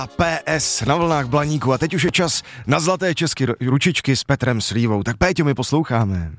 A PS na vlnách Blaníku a teď už je čas na zlaté české ručičky s Petrem Slívou. Tak Péťo, my posloucháme.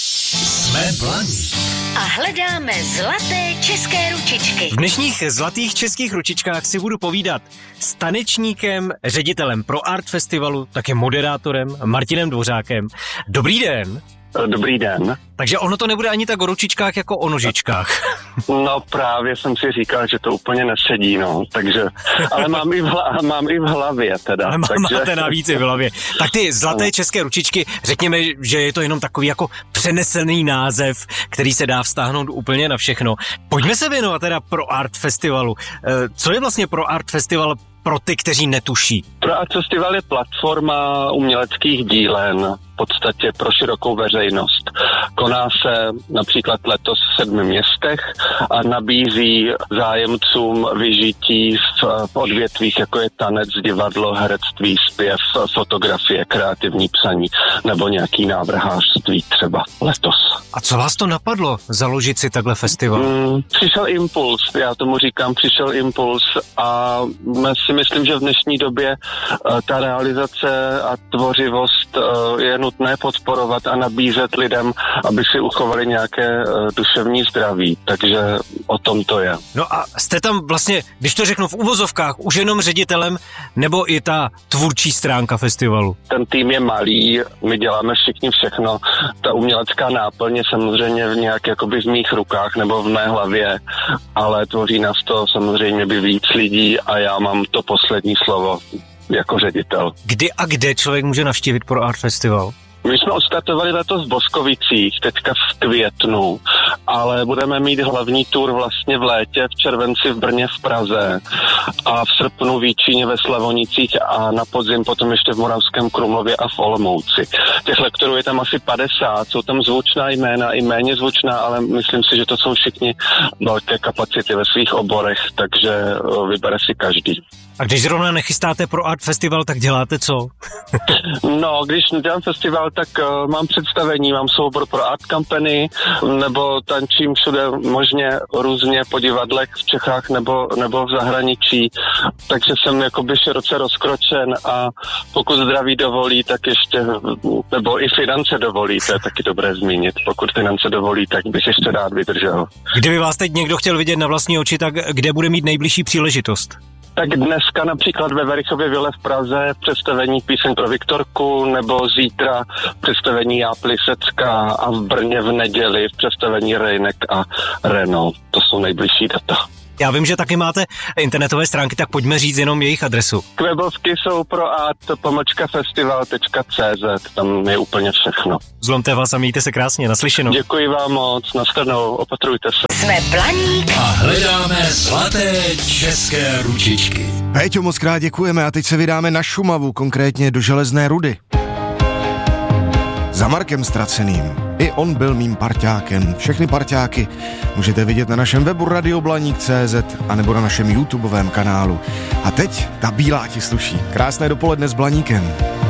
Jsme Blaník. A hledáme zlaté české ručičky. V dnešních zlatých českých ručičkách si budu povídat s tanečníkem, ředitelem Pro Art Festivalu, také moderátorem Martinem Dvořákem. Dobrý den. Dobrý den. Takže ono to nebude ani tak o ručičkách jako o nožičkách. No právě jsem si říkal, že to úplně nesedí, no, takže, ale mám i v hlavě teda. Ale takže... máte navíc i v hlavě. Tak ty zlaté české ručičky, řekněme, že je to jenom takový jako přenesený název, který se dá vztáhnout úplně na všechno. Pojďme se věnovat teda Pro Art Festivalu. Co je vlastně Pro Art Festival pro ty, kteří netuší? Pro Art Festival je platforma uměleckých dílen, v podstatě pro širokou veřejnost. Koná se například letos v 7 městech a nabízí zájemcům vyžití v odvětvích, jako je tanec, divadlo, herectví, zpěv, fotografie, kreativní psaní nebo nějaký návrhářství třeba letos. A co vás to napadlo založit si takhle festival? Přišel impuls, já tomu říkám, přišel impuls a si myslím, že v dnešní době ta realizace a tvořivost je nutné podporovat a nabízet lidem, aby si uchovali nějaké duševní zdraví, takže o tom to je. No a jste tam vlastně, když to řeknu v uvozovkách, už jenom ředitelem, nebo i ta tvůrčí stránka festivalu? Ten tým je malý, my děláme všichni všechno, ta umělecká náplň je samozřejmě nějak jakoby v mých rukách nebo v mé hlavě, ale tvoří nás to samozřejmě by víc lidí a já mám to poslední slovo jako ředitel. Kdy a kde člověk může navštívit Pro Art Festival? My jsme odstartovali letos v Boskovicích, teďka v květnu, ale budeme mít hlavní tour vlastně v létě, v červenci v Brně, v Praze a v srpnu v Jíčíně, ve Slavonicích a na podzim potom ještě v Moravském Krumlově a v Olomouci. Těch lektorů je tam asi 50, jsou tam zvučná jména i méně zvučná, ale myslím si, že to jsou všichni velké kapacity ve svých oborech, takže vybere si každý. A když zrovna nechystáte Pro Art Festival, tak děláte co? No, když dělám festival, tak mám představení, mám soubor pro art company, nebo tančím všude možně různě po divadlech v Čechách nebo v zahraničí, takže jsem jakoby široce rozkročen a pokud zdraví dovolí, tak ještě, nebo i finance dovolí, to je taky dobré zmínit, pokud finance dovolí, tak bych ještě rád vydržel. Kdyby vás teď někdo chtěl vidět na vlastní oči, tak kde bude mít nejbližší příležitost? Tak dneska například ve Verichově vile v Praze představení Píseň pro Viktorku, nebo zítra představení Já Plisecká a v Brně v neděli představení Rejnek a Renault. To jsou nejbližší data. Já vím, že taky máte internetové stránky, tak pojďme říct jenom jejich adresu. Webovky jsou proart.festival.cz, tam je úplně všechno. Zlomte vás a mějte se krásně, naslyšenou. Děkuji vám moc, nashledanou, opatrujte se. Jsme Blaník A hledáme zlaté české ručičky. Péťo, moc krát děkujeme a teď se vydáme na Šumavu, konkrétně do Železné Rudy. Za Markem Ztraceným. I on byl mým parťákem. Všechny parťáky můžete vidět na našem webu radioblaník.cz a nebo na našem YouTubeovém kanálu. A teď ta bílá ti sluší. Krásné dopoledne s Blaníkem.